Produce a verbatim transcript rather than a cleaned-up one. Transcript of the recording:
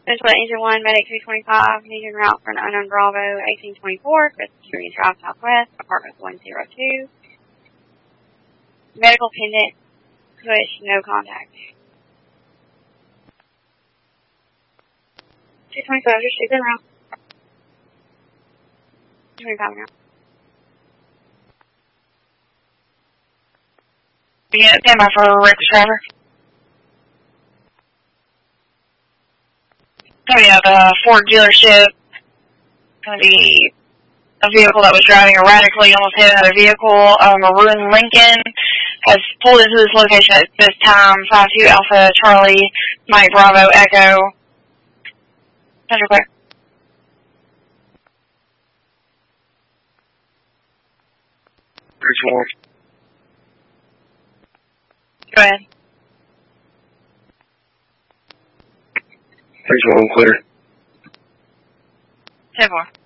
Central Engine one, Medic two twenty-five, needed en route for an unknown Bravo eighteen twenty-four, Presbyterian Drive Southwest, apartment one oh two. Medical pendant, push, no contact. two twenty-five, just shoot en route. two twenty-five en route. Yeah, stand by for reckless driver. Coming out of the Ford dealership. Going to be a vehicle that was driving erratically, almost hit another vehicle. A maroon Lincoln has pulled into this location at this time. five two Alpha Charlie, Mike Bravo Echo. Center clear. Bridge one. Go ahead. Bridge one clear. ten four.